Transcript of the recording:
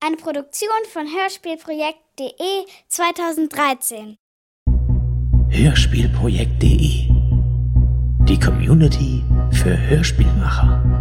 Eine Produktion von Hörspielprojekt.de 2013. Hörspielprojekt.de. Die Community für Hörspielmacher.